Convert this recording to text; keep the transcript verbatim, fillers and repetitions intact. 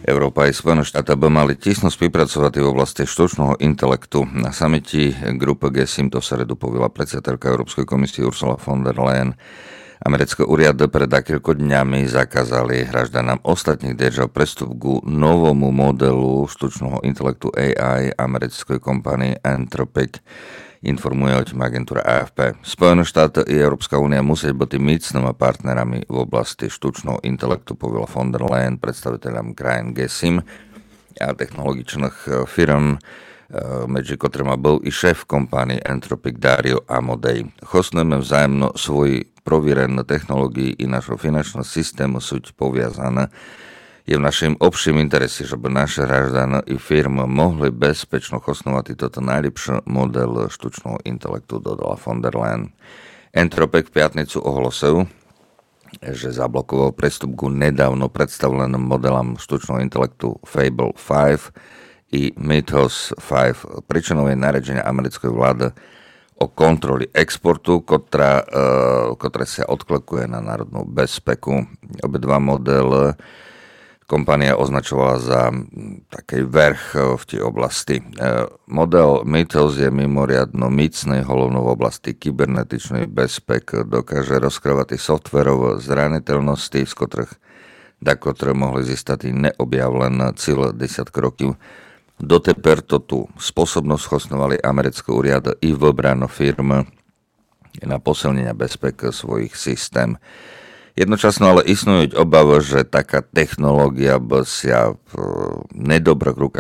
Európa aj Spojené štáty by mali tisno spolupracovať v oblasti štučného intelektu. Na samiti grupy G sedem to v sredu povila predsedatelka Európskej komisie Ursula von der Leyen. Americké úrady pred niekoľko dňami zakázali hraždanám ostatných držav prestup ku novomu modelu štučného intelektu A I americkej kompanii Anthropic. Informuje o tým agentúra A F P. Spojené štáty i Európska únia musí byť mocnými partnerami v oblasti štučného intelektu, povedala von der Leyen predstaviteľom krajín G sedem a technologičných firm, medzi ktorými bol i šéf kompánie Anthropic Dario Amodei. Chosneme vzájemno svoji prověrené technológií i našho finančného systému sú poviazané. Je v našem obším interese, żeby naše hraždane i firmy mohli bezpečno chosnovať toto najlepší model štučného intelektu, dodala von der Leyen. Anthropic v piatnicu ohlásil, že zablokoval prestup ku nedávno predstavleným modelom štučného intelektu Fable päť i Mythos päť. Príčinou je naredenie americkej vlády o kontroli exportu, ktorá, ktorá sa odklikuje na národnú bezpeku. Obidva modely kompania označovala za taký vrch v tej oblasti. Model Mythos je mimoriadno mocný, hlavnou v oblasti kybernetičnej bezpek. Dokáže rozkrývať softverové zraniteľnosti, z ktorých da ktoré mohli získať neobjavlené cíle desiatky rokov. Doteper to tú spôsobnosť chosnovali americké úrady i v obranu firmy na posilnenie bezpek svojich systém. Jednočasno ale istnúť obava, že taká technológia by sa v nedobrých rukách